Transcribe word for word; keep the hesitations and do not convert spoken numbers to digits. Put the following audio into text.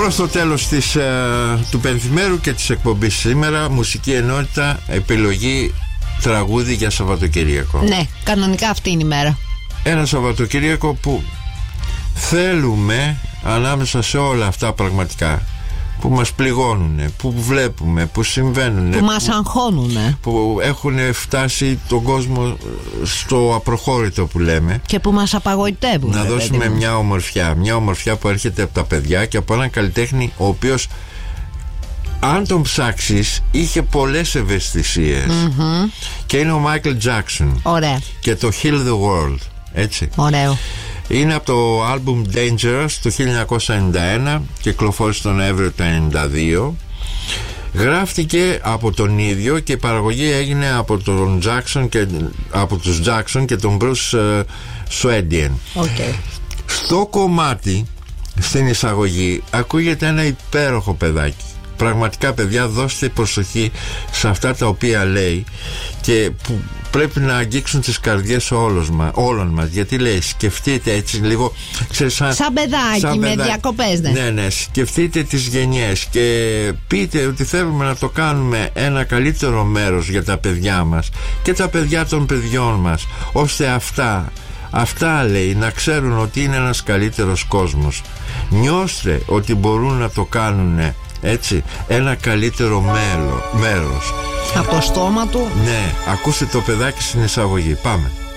Προς το τέλος της, ε, του πενθυμέρου και της εκπομπής σήμερα, μουσική ενότητα, επιλογή τραγούδι για Σαββατοκύριακο. Ναι, κανονικά αυτή είναι η μέρα. Ένα Σαββατοκύριακο που θέλουμε, ανάμεσα σε όλα αυτά πραγματικά που μας πληγώνουν, που βλέπουμε, που συμβαίνουν, που μας αγχώνουν, που έχουν φτάσει τον κόσμο στο απροχώρητο που λέμε, και που μας απαγοητεύουν, να δώσουμε μια ομορφιά, μια ομορφιά που έρχεται από τα παιδιά και από έναν καλλιτέχνη ο οποίος, αν τον ψάξεις, είχε πολλές ευαισθησίες. Mm-hmm. Και είναι ο Μάικλ Τζάκσον. Ωραία. Και το Heal the World. Έτσι. Ωραίο. Είναι από το άλμπουμ Dangerous το χίλια εννιακόσια ενενήντα ένα, κυκλοφόρησε τον Νοέμβριο του ενενήντα δύο. Γράφτηκε από τον ίδιο και η παραγωγή έγινε από τον Jackson και από τους Jackson και τον Bruce uh, Swedian. Okay. Στο κομμάτι, στην εισαγωγή, ακούγεται ένα υπέροχο παιδάκι. Πραγματικά, παιδιά, δώστε προσοχή σε αυτά τα οποία λέει και που πρέπει να αγγίξουν τις καρδιές όλων μας, όλων μας. Γιατί λέει, σκεφτείτε έτσι λίγο, ξέρεις, σαν, σαν παιδάκι, σαν με παιδάκι. Διακοπές, ναι. Ναι, ναι, σκεφτείτε τις γενιές και πείτε ότι θέλουμε να το κάνουμε ένα καλύτερο μέρος για τα παιδιά μας και τα παιδιά των παιδιών μας, ώστε αυτά Αυτά, λέει, να ξέρουν ότι είναι ένας καλύτερος κόσμος. Νιώστε ότι μπορούν να το κάνουν, έτσι, ένα καλύτερο μέλο, μέρος. Από το στόμα του. Ναι, ακούστε το παιδάκι στην εισαγωγή. Πάμε.